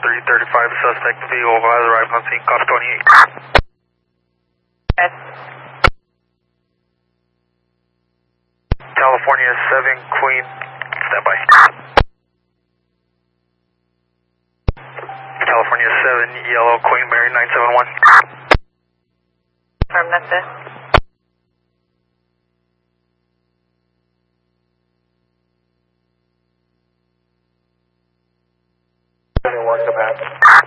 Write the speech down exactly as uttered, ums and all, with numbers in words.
three thirty-five, suspect vehicle has arrived on scene, cost twenty-eight. Yes. California seven, Queen, standby. California seven, Yellow, Queen Mary nine seven one. Confirm, that's it. Anyone capacity?